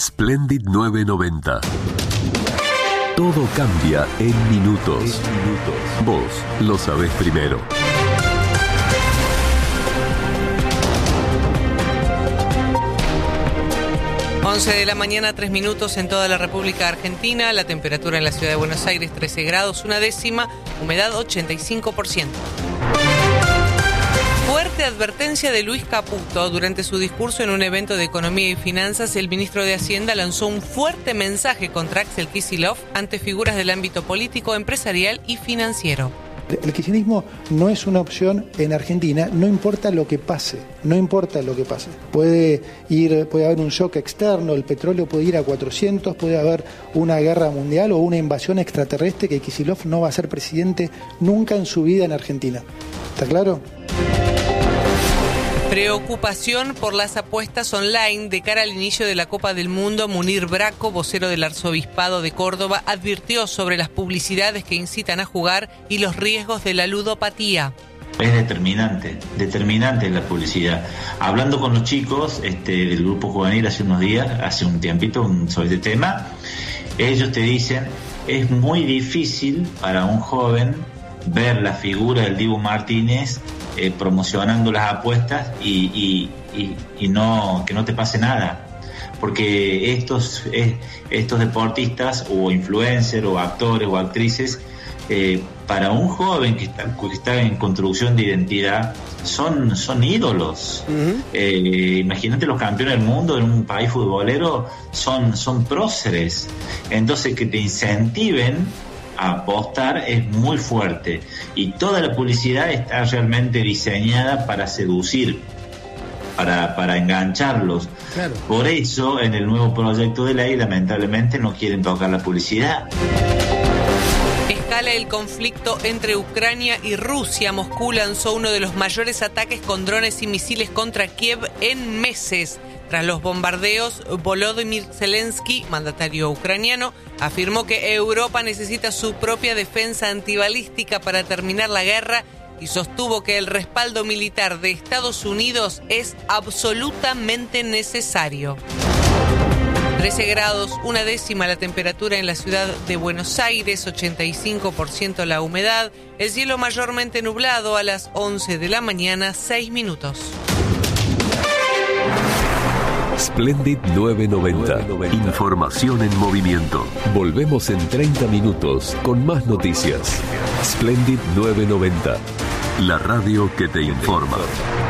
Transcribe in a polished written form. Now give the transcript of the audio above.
Splendid 990. Todo cambia en minutos. Vos lo sabés primero. 11 de la mañana, 3 minutos en toda la República Argentina. La temperatura en la ciudad de Buenos Aires, 13 grados, 1/10, humedad 85%. Fuerte advertencia de Luis Caputo. Durante su discurso en un evento de Economía y Finanzas, el ministro de Hacienda lanzó un fuerte mensaje contra Axel Kicillof ante figuras del ámbito político, empresarial y financiero. El kirchnerismo no es una opción en Argentina, no importa lo que pase, Puede haber un shock externo, el petróleo puede ir a 400, puede haber una guerra mundial o una invasión extraterrestre, que Kicillof no va a ser presidente nunca en su vida en Argentina. ¿Está claro? Preocupación por las apuestas online de cara al inicio de la Copa del Mundo. Munir Braco, vocero del Arzobispado de Córdoba, advirtió sobre las publicidades que incitan a jugar y los riesgos de la ludopatía. Es determinante la publicidad. Hablando con los chicos del grupo juvenil hace un tiempito sobre este tema, ellos te dicen, es muy difícil para un joven ver la figura del Dibu Martínez promocionando las apuestas y que no te pase nada, porque estos deportistas o influencers o actores o actrices, para un joven que está en construcción de identidad, son ídolos. Uh-huh. Imagínate, los campeones del mundo en un país futbolero son próceres. Entonces, que te incentiven a apostar es muy fuerte, y toda la publicidad está realmente diseñada para seducir, para engancharlos. Claro. Por eso en el nuevo proyecto de ley lamentablemente no quieren tocar la publicidad. Escala el conflicto entre Ucrania y Rusia. Moscú lanzó uno de los mayores ataques con drones y misiles contra Kiev en meses. Tras los bombardeos, Volodymyr Zelensky, mandatario ucraniano, afirmó que Europa necesita su propia defensa antibalística para terminar la guerra y sostuvo que el respaldo militar de Estados Unidos es absolutamente necesario. 13 grados, 1/10 la temperatura en la ciudad de Buenos Aires, 85% la humedad, el cielo mayormente nublado a las 11 de la mañana, 6 minutos. Splendid 990. Información en movimiento. Volvemos en 30 minutos con más noticias. Splendid 990. La radio que te informa.